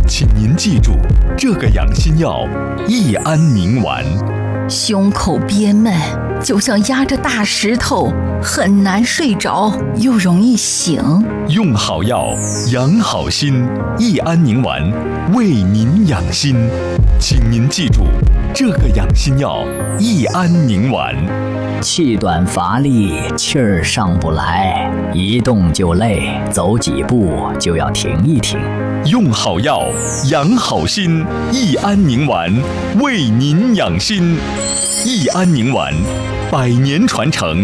请您记住，这个养心药益安宁丸。 胸口憋闷，就像压着大石头，很难睡着，又容易醒。 用好药，养好心，益安宁丸为您养心。请您记住，这个养心药益安宁丸。 气短乏力，气儿上不来，一动就累，走几步就要停一停。 用好药，养好心，益安宁丸为您养心。益安宁丸100年传承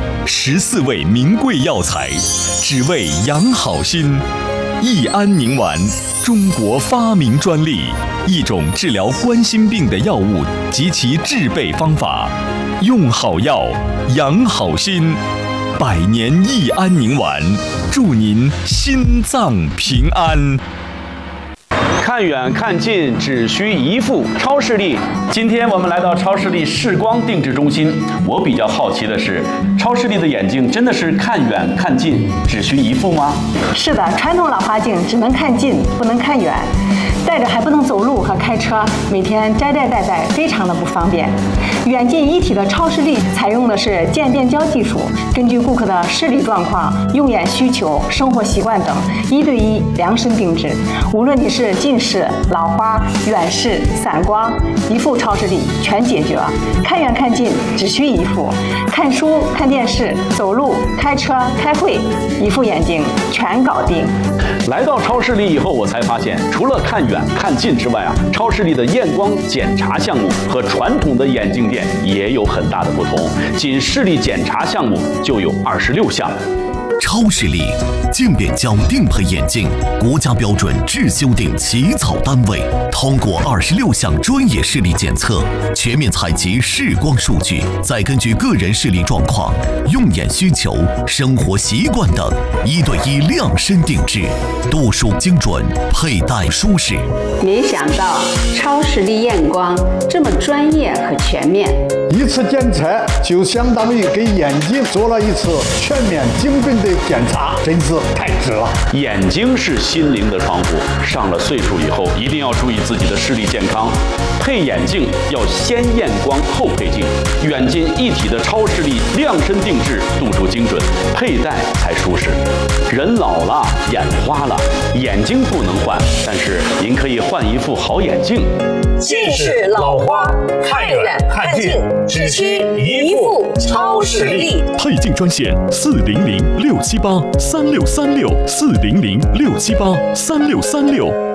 ，14味名贵药材，只为养好心。益安宁丸，中国发明专利，一种治疗冠心病的药物及其制备方法。用好药，养好心，100年益安宁丸，祝您心脏平安。 看远看近只需一副。超视力，今天我们来到超视力视光定制中心。我比较好奇的是，超视力的眼镜真的是看远看近只需一副吗？ 是的，传统老花镜只能看近，不能看远，戴着还不能走路和开车，每天摘戴非常的不方便。远近一体的超视力采用的是渐变焦技术，根据顾客的视力状况、用眼需求、生活习惯等，1对1量身定制。无论你是近视、老花、远视、散光，一副超视力全解决。看远看近只需一副，看书、看电视、走路、开车、开会，一副眼镜全搞定。 来到超视力以后，我才发现，除了看远看近之外超视力的验光检查项目和传统的眼镜店也有很大的不同。仅视力检查项目就有26项。 超视力渐变焦定配眼镜，国家标准制修订起草单位，通过26项专业视力检测，全面采集视光数据，再根据个人视力状况、用眼需求、生活习惯等，1对1量身定制，度数精准，佩戴舒适。 没想到超视力验光这么专业和全面， 一次检测就相当于给眼睛做了一次全面精准的检查，真是太值了。 眼睛是心灵的窗户，上了岁数以后一定要注意自己的视力健康。配眼镜要先验光后配镜，远近一体的超视力量身定制，度数精准，佩戴才舒适。人老了，眼花了，眼睛不能换，但是您可以换一副好眼镜。 近视、老花，看远看近只需一副超视力。 配镜专线400-678-3636，400-678-3636。